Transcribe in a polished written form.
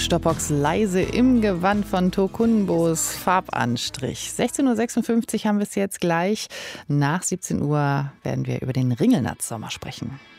Stoppox leise im Gewand von Tokunbohs Farbanstrich. 16.56 Uhr haben wir es jetzt gleich. Nach 17 Uhr werden wir über den Ringelnatz-Sommer sprechen.